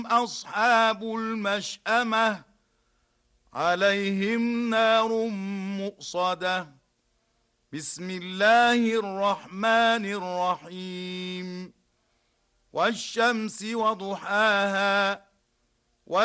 أصحاب المشأمة عليهم نار مؤصدة. بسم الله الرحمن الرحيم. والشمس وضحاها